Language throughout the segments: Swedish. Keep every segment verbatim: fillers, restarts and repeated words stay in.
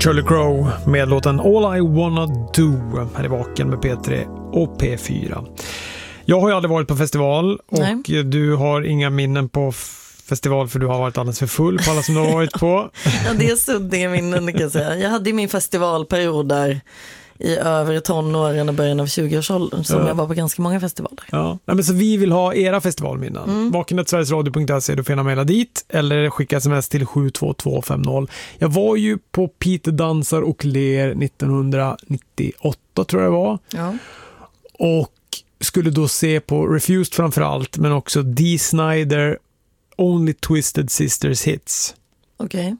Shirley Crow med låten All I Wanna Do här i Vaken med P tre och P fyra. Jag har ju aldrig varit på festival och Nej. Du har inga minnen på festival för du har varit alldeles för full på alla som du har varit på. Ja, det är suddiga minnen kan jag säga. Jag hade min festivalperiod där i över tonåren och början av tjugoårsåldern som ja. Jag var på ganska många festivaler. Ja, Nej, men så vi vill ha era festivalminnen. Mm. vaken sveriges radio punkt se, du får gärna mejla dit eller skicka sms till sju två två fem noll. Jag var ju på Peter Dansar och Ler nittonhundranittioåtta tror jag det var. Ja. Och skulle då se på Refused framförallt men också Dee Snider Only Twisted Sisters Hits. Okej. Okay.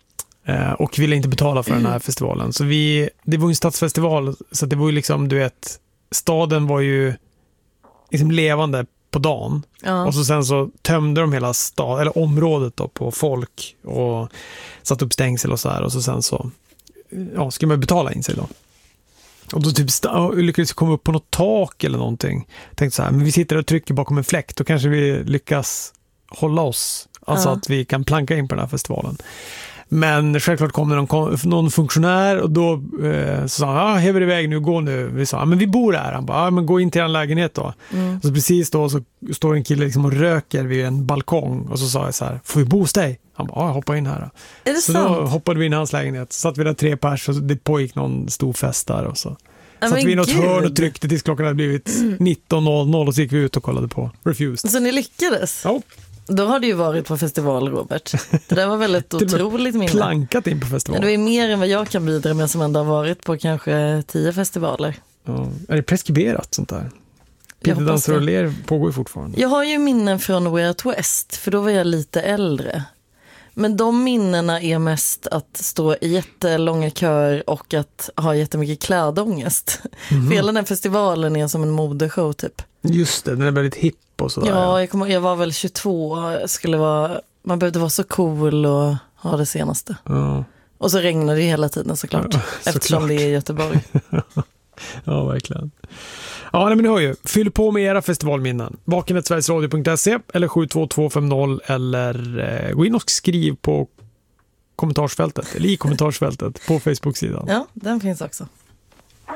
Och ville inte betala för den här festivalen. Så vi, det var ju en stadsfestival så det var ju liksom, du vet, staden var ju liksom levande på dagen. Ja. Och så sen så tömde de hela stad, eller området då på folk och satt upp stängsel och så här och så sen så ja, ska man betala in sig då. Och då typ st- lyckades komma upp på något tak eller någonting. Jag tänkte så här, men vi sitter och trycker bakom en fläkt, då kanske vi lyckas hålla oss, alltså ja. Att vi kan planka in på den här festivalen. Men självklart kom det någon, någon funktionär och då eh, så sa han, ja, häver iväg nu, gå nu. Vi sa, men vi bor här. Han bara, ja, men gå in till en lägenhet då. Mm. Så precis då så står en kille liksom och röker vid en balkong och så sa jag så här, får vi bo hos dig? Han bara, ja, hoppa in här. Är det så sant? Då hoppade vi in i hans lägenhet. Så satt vi där tre pers och det pågick någon stor fest där och så. Ja, satt vi i något Gud. hörn och tryckte tills klockan hade blivit nitton noll noll och så gick vi ut och kollade på Refused. Så ni lyckades? Ja. Då har du ju varit på festival, Robert. Det där var väldigt otroligt minne. Plankat in på festival. Ja, det är mer än vad jag kan bidra med som ändå har varit på kanske tio festivaler. Ja. Är det preskriberat sånt där? Peter Dansar och Ler pågår ju fortfarande. Jag har ju minnen från Way Out West, för då var jag lite äldre. Men de minnena är mest att stå i jättelånga kör och att ha jättemycket klädångest. Mm-hmm. För hela den festivalen är som en modeshow typ. Just det, den är väldigt hipp och sådär. Ja, jag, kommer, jag var väl tjugotvå. Skulle vara, man behövde vara så cool och ha det senaste. Ja. Och så regnade det hela tiden såklart. Ja, eftersom såklart. Det är i Göteborg. Ja, verkligen. Ja, nej, men ni hör ju. Fyll på med era festivalminnen. vaken sveriges radio punkt se eller sju två två fem noll eller eh, gå in och skriv på kommentarsfältet eller i kommentarsfältet på Facebook-sidan. Ja, den finns också.